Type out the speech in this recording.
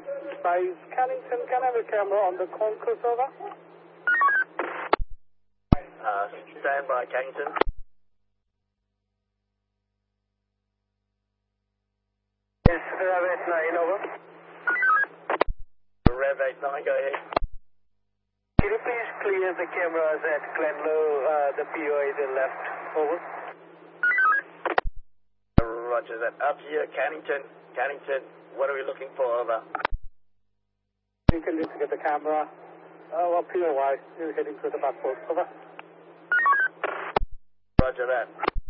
Space Cannington, can I have a camera on the concourse, over? Stand by, Cannington. Yes, Rev 89, over. Rev 89, go ahead. Can you please clear the cameras at Glenlow, the POA to the left, over? Roger that. Up here, Cannington. Cannington, what are we looking for, over? You can just get the camera. Well, POY, you're heading to the back post, over. Roger that.